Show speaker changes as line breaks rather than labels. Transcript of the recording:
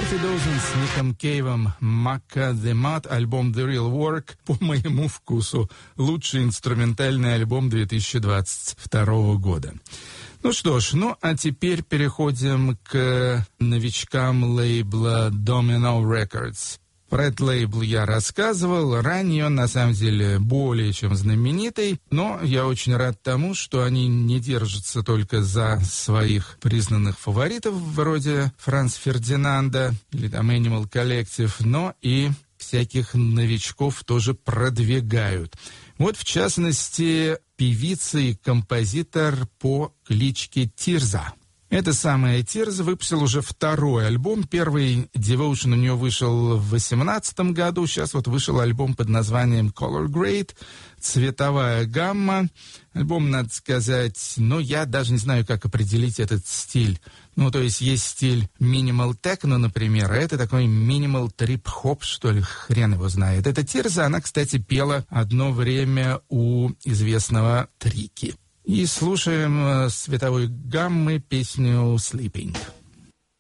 Марти Доузен с Ником Кейвом, Макка The Mud, альбом The Real Work, по моему вкусу, лучший инструментальный альбом 2022 года. Ну что ж, а теперь переходим к новичкам лейбла Domino Records. Про этот лейбл я рассказывал. Ранее он, на самом деле, более чем знаменитый, но я очень рад тому, что они не держатся только за своих признанных фаворитов, вроде Франца Фердинанда или там Animal Collective, но и всяких новичков тоже продвигают. Вот, в частности, певица и композитор по кличке Тирза. Эта самая Тирза выпустила уже второй альбом. Первый Devotion у нее вышел в 2018 году. Сейчас вот вышел альбом под названием Color Grade, цветовая гамма. Альбом, надо сказать, я даже не знаю, как определить этот стиль. То есть стиль Minimal Techno, например, а это такой Minimal Trip-Hop, что ли, хрен его знает. Эта Тирза, она, кстати, пела одно время у известного Трики. И слушаем с цветовой гаммы песню «Sleeping».